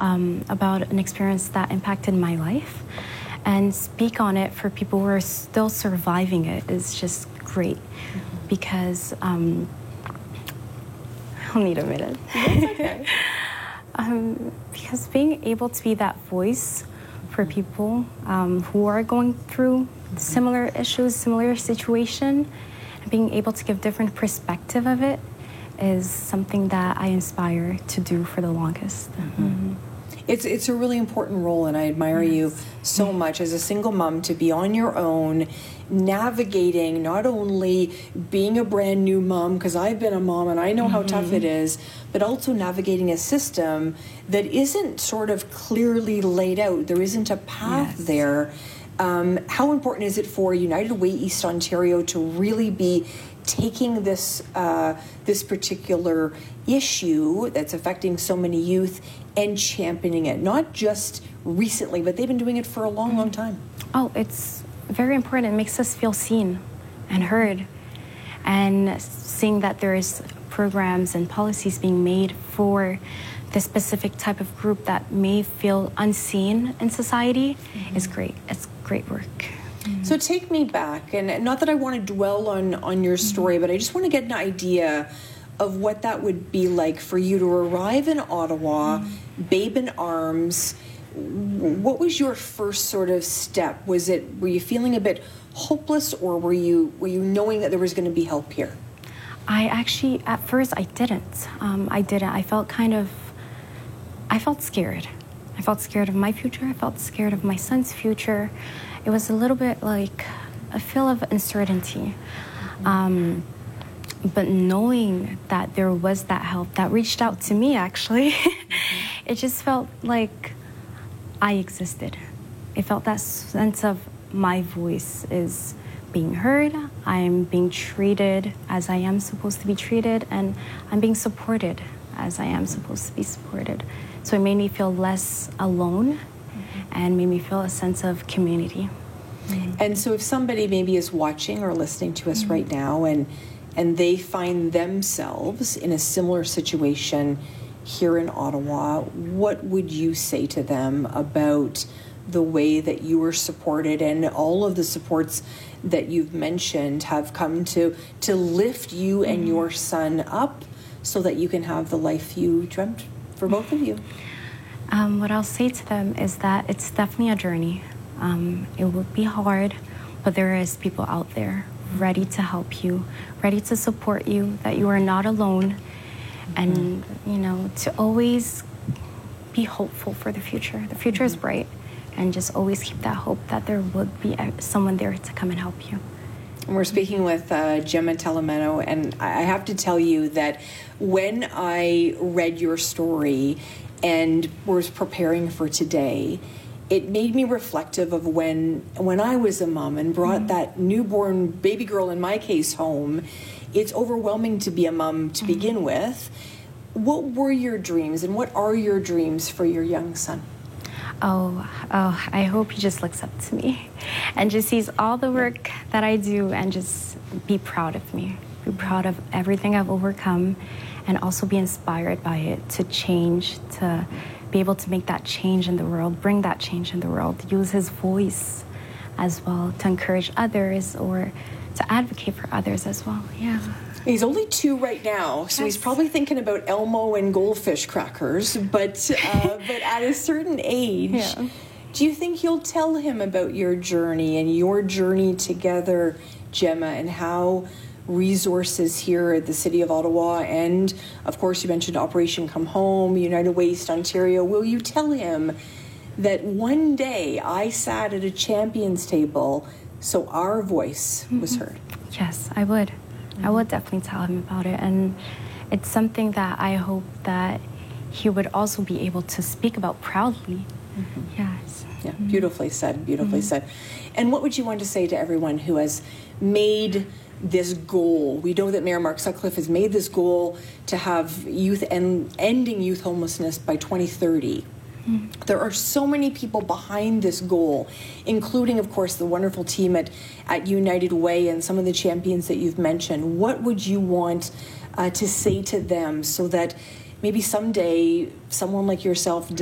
about an experience that impacted my life, and speak on it for people who are still surviving it is just great. Because I'll need a minute. That's okay. Because being able to be that voice for people who are going through similar issues, similar situation, and being able to give different perspective of it is something that I aspire to do for the longest. It's a really important role, and I admire you so much as a single mom to be on your own, navigating not only being a brand new mom, because I've been a mom and I know how tough it is, but also navigating a system that isn't sort of clearly laid out. There isn't a path there. How important is it for United Way East Ontario to really be taking this this particular issue that's affecting so many youth and championing it, not just recently, but they've been doing it for a long, long time? Oh, it's very important. It makes us feel seen and heard, and seeing that there's programs and policies being made for this specific type of group that may feel unseen in society is great. It's great work. So take me back, and not that I want to dwell on your story, but I just want to get an idea of what that would be like for you to arrive in Ottawa, babe in arms. What was your first sort of step? Were you feeling a bit hopeless, or were you knowing that there was going to be help here? I actually, at first, I didn't. I felt scared. I felt scared of my future. I felt scared of my son's future. It was a little bit like a feel of uncertainty. But knowing that there was that help that reached out to me, actually, it just felt like I existed. It felt that sense of my voice is being heard, I'm being treated as I am supposed to be treated, and I'm being supported as I am supposed to be supported. So it made me feel less alone and made me feel a sense of community. And so if somebody maybe is watching or listening to us right now and they find themselves in a similar situation here in Ottawa, what would you say to them about the way that you were supported, and all of the supports that you've mentioned have come to lift you and your son up so that you can have the life you dreamt for both of you? What I'll say to them is that it's definitely a journey. It will be hard, but there is people out there ready to help you, ready to support you, that you are not alone, and, to always be hopeful for the future. The future is bright, and just always keep that hope that there would be someone there to come and help you. And we're speaking with Gemma Talamenlo, and I have to tell you that when I read your story and was preparing for today, it made me reflective of when I was a mom and brought that newborn baby girl, in my case, home. It's overwhelming to be a mom to begin with. What were your dreams, and what are your dreams for your young son? Oh, I hope he just looks up to me and just sees all the work that I do and just be proud of me, be proud of everything I've overcome, and also be inspired by it to change, to be able to make that change in the world, bring that change in the world, use his voice as well to encourage others or to advocate for others as well. Yeah. He's only 2 right now, so he's probably thinking about Elmo and goldfish crackers, but at a certain age, do you think you'll tell him about your journey and your journey together, Gemma, and how resources here at the City of Ottawa, and of course you mentioned Operation Come Home, United Way East Ontario, will you tell him that one day I sat at a champions table so our voice was heard? Yes, I would. I would definitely tell him about it, and it's something that I hope that he would also be able to speak about proudly. Yes. Yeah, beautifully said, beautifully said. And what would you want to say to everyone who has made this goal? We know that Mayor Mark Sutcliffe has made this goal to have ending youth homelessness by 2030. There are so many people behind this goal, including, of course, the wonderful team at United Way and some of the champions that you've mentioned. What would you want to say to them so that maybe someday someone like yourself